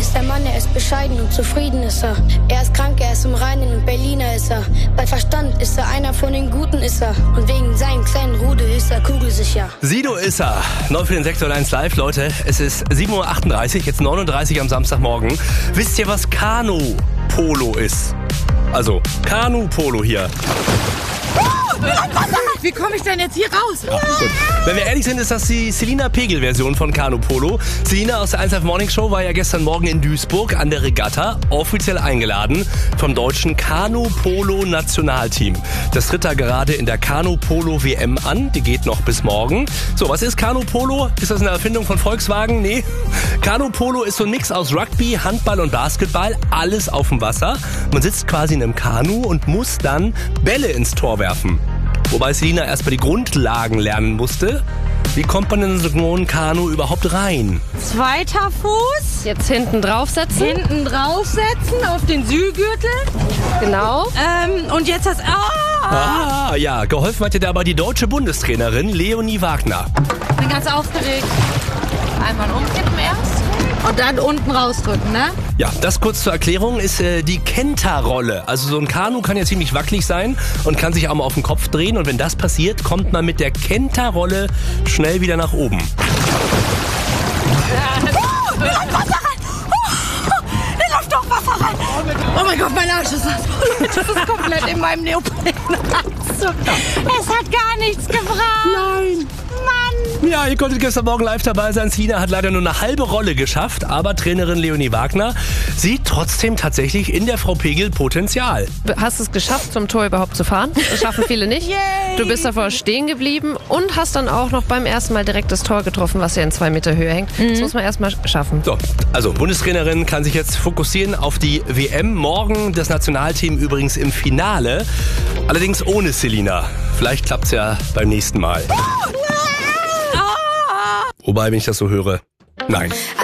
ist der Mann, er ist bescheiden und zufrieden ist er. Er ist krank, er ist im Reinen und Berliner ist er. Bei Verstand ist er einer von den Guten ist er. Und wegen seinem kleinen Rudel ist er kugelsicher. Sido ist er. Neu für den Sektor 1 Live, Leute. Es ist 7:38 Uhr, jetzt 9:30 Uhr am Samstagmorgen. Wisst ihr, was Kanu-Polo ist? Also, Kanu-Polo hier. Wie komme ich denn jetzt hier raus? Gut. Wenn wir ehrlich sind, ist das die Selina Pegel-Version von Kanu Polo. Selina aus der 1 Morning Show war ja gestern Morgen in Duisburg an der Regatta, offiziell eingeladen vom deutschen Kanu Polo Nationalteam. Das tritt da gerade in der Kanu Polo WM an, die geht noch bis morgen. So, was ist Kanu Polo? Ist das eine Erfindung von Volkswagen? Nee. Kanu Polo ist so ein Mix aus Rugby, Handball und Basketball, alles auf dem Wasser. Man sitzt quasi in einem Kanu und muss dann Bälle ins Tor werfen. Wobei Selina erstmal die Grundlagen lernen musste. Wie kommt man in so einen Kanu überhaupt rein? Zweiter Fuß. Jetzt hinten draufsetzen. Hinten draufsetzen auf den Sühlgürtel. Genau. Und jetzt das... Ja, geholfen hat dir dabei die deutsche Bundestrainerin Leonie Wagner. Bin ganz aufgeregt. Einmal umkippen erst. Und dann unten rausdrücken, ne? Ja, das kurz zur Erklärung ist die Kenterrolle. Also so ein Kanu kann ja ziemlich wackelig sein und kann sich auch mal auf den Kopf drehen. Und wenn das passiert, kommt man mit der Kenterrolle schnell wieder nach oben. Da läuft doch Wasser rein. Oh mein Gott, mein Arsch ist nass. Das ist komplett in meinem Neoprenanzug. Es hat gar nichts gebracht. Nein. Mann. Ja, ihr konntet gestern Morgen live dabei sein. Selina hat leider nur eine halbe Rolle geschafft, aber Trainerin Leonie Wagner sieht trotzdem tatsächlich in der Frau Pegel Potenzial. Hast es geschafft, zum Tor überhaupt zu fahren? Das schaffen viele nicht. Yay. Du bist davor stehen geblieben und hast dann auch noch beim ersten Mal direkt das Tor getroffen, was ja in 2 Meter Höhe hängt. Das muss man erstmal schaffen. So, also Bundestrainerin kann sich jetzt fokussieren auf die WM. Morgen das Nationalteam übrigens im Finale. Allerdings ohne Selina. Vielleicht klappt's ja beim nächsten Mal. Wobei, wenn ich das so höre, nein.